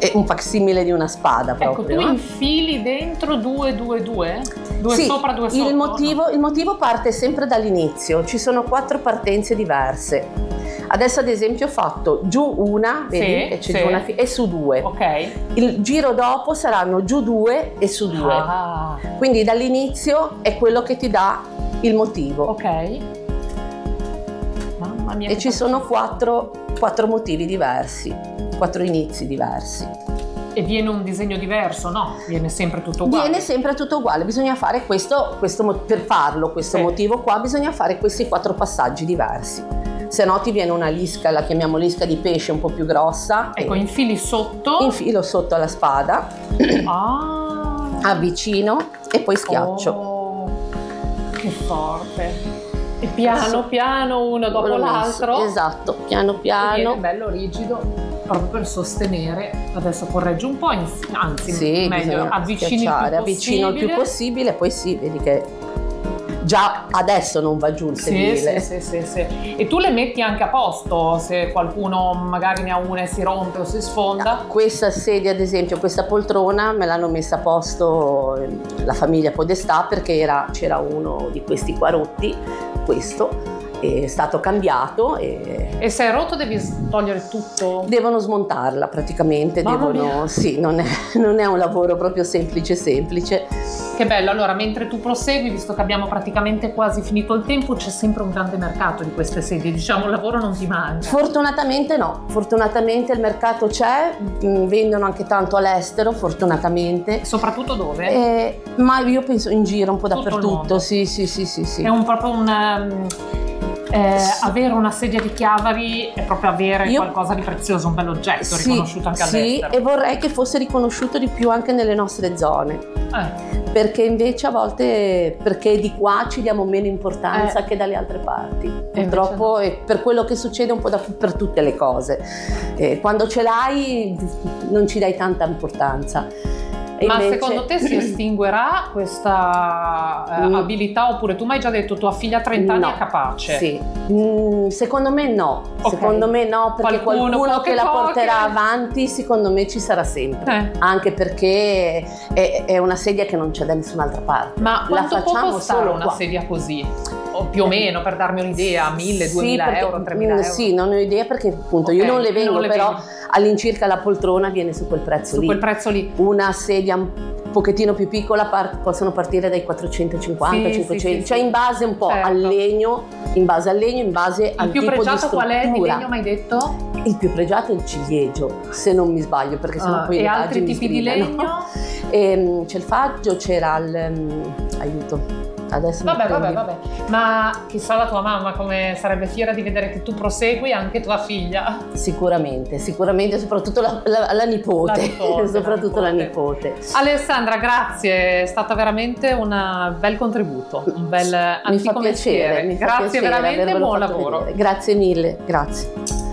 è un facsimile di una spada proprio. Ecco, tu infili dentro 2, 2, 2? Due sì, sopra, due sotto? Il motivo parte sempre dall'inizio, ci sono 4 partenze diverse. Adesso ad esempio ho fatto giù una, vedi che c'è giù una e su 2. Ok. Il giro dopo saranno giù 2 e su 2. Quindi dall'inizio è quello che ti dà il motivo. Ok. Mamma mia. E ci sono 4 motivi diversi, 4 inizi diversi. E viene un disegno diverso, no? Viene sempre tutto uguale? Viene sempre tutto uguale, bisogna fare questo per farlo, questo motivo qua, bisogna fare questi 4 passaggi diversi. Se no ti viene una lisca, la chiamiamo lisca di pesce un po' più grossa. Ecco, infili sotto. Infilo sotto alla spada, avvicino e poi schiaccio. Oh, che forte! E piano piano, uno dopo l'altro. Esatto, piano piano. Viene bello rigido, proprio per sostenere. Adesso correggi un po', anzi meglio, avvicino il più possibile, poi vedi che già adesso non va giù il sedile. Sì. E tu le metti anche a posto se qualcuno magari ne ha una e si rompe o si sfonda? Questa sedia, ad esempio, questa poltrona me l'hanno messa a posto la famiglia Podestà perché c'era uno di questi qua rotti, questo è stato cambiato e se è rotto devi togliere tutto? Devono smontarla praticamente. Sì, non è un lavoro proprio semplice. Che bello. Allora, mentre tu prosegui, visto che abbiamo praticamente quasi finito il tempo, c'è sempre un grande mercato di queste sedie, diciamo, il lavoro non ti manca? Fortunatamente no, fortunatamente il mercato c'è, vendono anche tanto all'estero, fortunatamente. Soprattutto dove? Ma io penso in giro un po' Tutto dappertutto. Sì. È avere una sedia di Chiavari è proprio avere qualcosa di prezioso, un bell'oggetto riconosciuto anche all'estero. Sì, e vorrei che fosse riconosciuto di più anche nelle nostre zone. Perché invece a volte, perché di qua ci diamo meno importanza che dalle altre parti. Purtroppo è per quello che succede un po' per tutte le cose. Quando ce l'hai non ci dai tanta importanza. Ma secondo te si estinguerà questa abilità, oppure tu mi hai già detto tua figlia a 30 anni è capace? Sì, secondo me no, secondo me no, perché qualcuno che la porterà avanti secondo me ci sarà sempre, anche perché è una sedia che non c'è da nessun'altra parte. Ma quanto può costare una sedia così? O più o meno, per darmi un'idea, 1.000, 2.000 euro, 3.000 euro? Sì, non ho idea perché appunto io non le vengo, però all'incirca la poltrona viene su quel prezzo lì. Una sedia un pochettino più piccola possono partire dai 450, 500, cioè in base un po' al legno, in base al tipo di struttura. Il più pregiato qual è di legno, mi hai detto? Il più pregiato è il ciliegio, se non mi sbaglio, perché sennò poi le altri tipi di legno? C'è il faggio, c'era aiuto. Adesso vabbè, ma chissà la tua mamma come sarebbe fiera di vedere che tu prosegui, anche tua figlia. Sicuramente, soprattutto la nipote. La nipote. Alessandra, grazie, è stato veramente un bel contributo, un bel antico mestiere. Mi fa piacere, grazie veramente, buon lavoro. Vedere. Grazie mille, grazie.